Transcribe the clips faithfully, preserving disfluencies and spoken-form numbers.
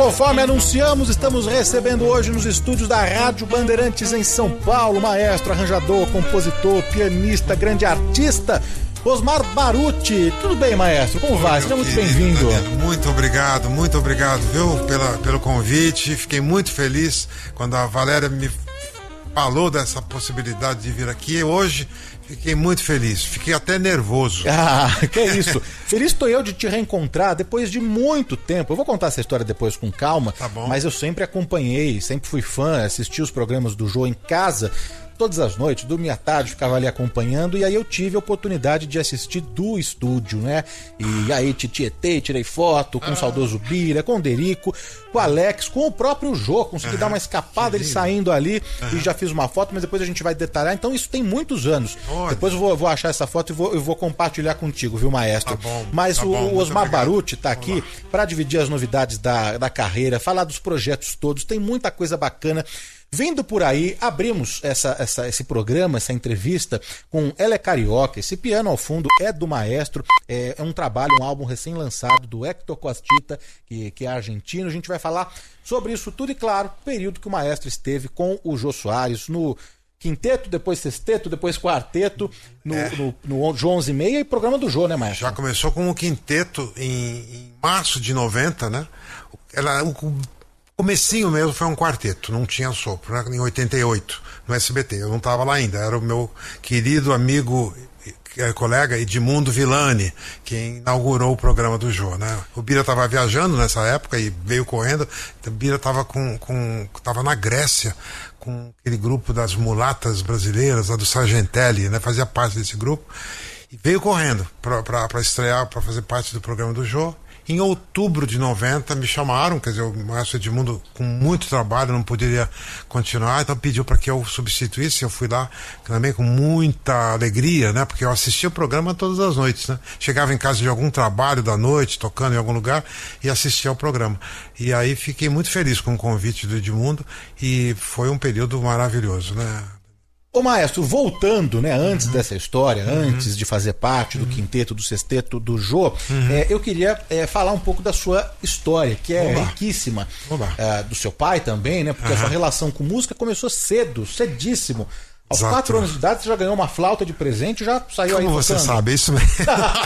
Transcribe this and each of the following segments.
conforme anunciamos, estamos recebendo hoje nos estúdios da Rádio Bandeirantes em São Paulo, maestro, arranjador, compositor, pianista, grande artista, Osmar Baruti. Tudo bem, maestro? Como vai? Seja muito bem-vindo. Muito obrigado, muito obrigado, viu, pela, pelo convite. Fiquei muito feliz quando a Valéria me falou dessa possibilidade de vir aqui. Hoje fiquei muito feliz, fiquei até nervoso. Ah, que é isso. Feliz estou eu de te reencontrar depois de muito tempo. Eu vou contar essa história depois com calma, tá bom. Mas eu sempre acompanhei, sempre fui fã, assisti os programas do Jô em casa, todas as noites, dormia à tarde, ficava ali acompanhando, e aí eu tive a oportunidade de assistir do estúdio, né? E aí te tietei, tirei foto com ah. o saudoso Bira, com o Derico, com o Alex, com o próprio Jô, consegui uhum. dar uma escapada, ele saindo ali, uhum. e já fiz uma foto, mas depois a gente vai detalhar. Então isso tem muitos anos. Olha. Depois eu vou, vou achar essa foto e vou, eu vou compartilhar contigo, viu, maestro? Tá bom, mas tá o, bom, o Osmar obrigado. Baruti tá aqui para dividir as novidades da, da carreira, falar dos projetos todos, tem muita coisa bacana vindo por aí. Abrimos essa, essa, esse programa, essa entrevista com Ela é Carioca. Esse piano ao fundo é do maestro, é, é um trabalho, um álbum recém-lançado do Héctor Costita, que, que é argentino. A gente vai falar sobre isso tudo e, claro, o período que o maestro esteve com o Jô Soares no quinteto, depois sexteto, depois quarteto, no, é. no, no, no onze e meia e programa do Jô, né, maestro? Já começou com o quinteto em, em março de noventa, né? Ela, o, comecinho mesmo foi um quarteto, não tinha sopro, né? Em oitenta e oito, no S B T, eu não estava lá ainda, era o meu querido amigo, colega Edmundo Villani, que inaugurou o programa do Jô, né? O Bira estava viajando nessa época e veio correndo, o Bira estava com, com, tava na Grécia, com aquele grupo das mulatas brasileiras, lá do Sargentelli, né? Fazia parte desse grupo, e veio correndo para estrear, para fazer parte do programa do Jô. Em outubro de noventa me chamaram, quer dizer, o maestro Edmundo com muito trabalho não poderia continuar, então pediu para que eu substituísse. Eu fui lá também com muita alegria, né? Porque eu assistia o programa todas as noites, né? Chegava em casa de algum trabalho da noite, tocando em algum lugar, e assistia ao programa. E aí fiquei muito feliz com o convite do Edmundo e foi um período maravilhoso, né? Ô maestro, voltando, né, antes uhum. dessa história, uhum. antes de fazer parte do quinteto, do sexteto, do Jô, uhum. é, eu queria é, falar um pouco da sua história, que é Oba. riquíssima, Oba. É, do seu pai também, né, porque uhum. a sua relação com música começou cedo, cedíssimo. Aos Exato. quatro anos de idade você já ganhou uma flauta de presente, já saiu Como aí. Como você tocando. sabe, é isso mesmo.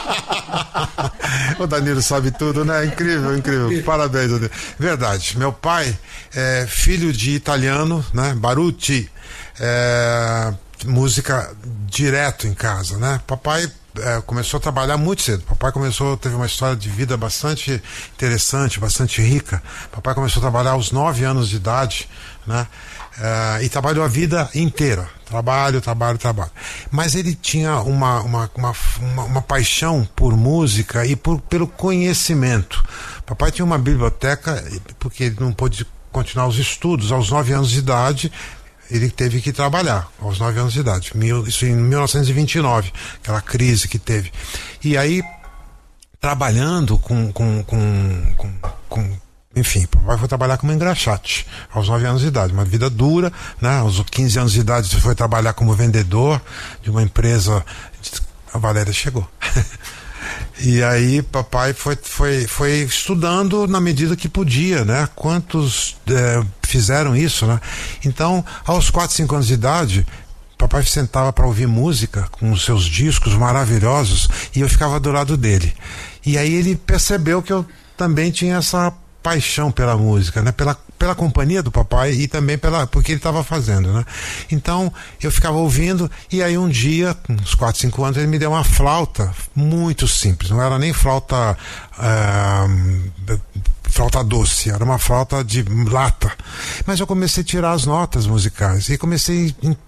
O Danilo sabe tudo, né? Incrível, incrível. Parabéns, Danilo. Verdade. Meu pai é filho de italiano, né? Baruti. É, música direto em casa, né? Papai é, começou a trabalhar muito cedo. Papai começou, teve uma história de vida bastante interessante, bastante rica. Papai começou a trabalhar aos nove anos de idade, né? É, e trabalhou a vida inteira. Trabalho, trabalho, trabalho. Mas ele tinha uma, uma, uma, uma, uma paixão por música e por, pelo conhecimento. Papai tinha uma biblioteca, porque ele não pôde continuar os estudos. Aos nove anos de idade, ele teve que trabalhar, aos nove anos de idade. Isso em mil novecentos e vinte e nove, aquela crise que teve. E aí, trabalhando com... com, com, com, com enfim, papai foi trabalhar como engraxate aos nove anos de idade, uma vida dura, né? Aos quinze anos de idade foi trabalhar como vendedor de uma empresa. A Valéria chegou. E aí papai foi, foi, foi estudando na medida que podia, né? Quantos é, fizeram isso, né? Então, aos quatro, cinco anos de idade, papai sentava para ouvir música com os seus discos maravilhosos e eu ficava do lado dele. E aí ele percebeu que eu também tinha essa paixão pela música, né? Pela, pela companhia do papai e também pela, porque ele estava fazendo, né? Então eu ficava ouvindo e aí um dia, com uns quatro, cinco anos, ele me deu uma flauta muito simples, não era nem flauta uh, flauta doce, era uma flauta de lata, mas eu comecei a tirar as notas musicais e comecei a